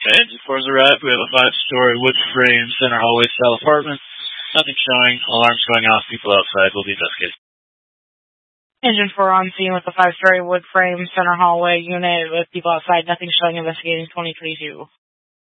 Engine 4's arrived. We have a 5-story wood frame center hallway style apartment. Nothing showing. Alarms going off. People outside will be investigated. Engine 4 on scene with a 5-story wood frame center hallway unit with people outside. Nothing showing. Investigating 2022.